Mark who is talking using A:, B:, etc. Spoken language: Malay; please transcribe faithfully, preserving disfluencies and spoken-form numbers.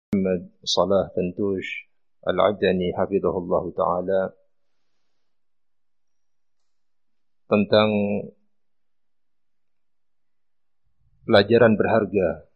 A: Muhammad Salah Tantush Al-Adani hafizahullah ta'ala tentang pelajaran berharga